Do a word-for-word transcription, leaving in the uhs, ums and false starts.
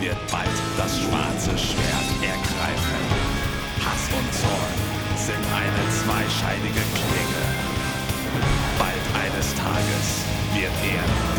wird bald das schwarze Schwert ergreifen. Hass und Zorn sind eine zweischneidige Klinge. Bald eines Tages wird er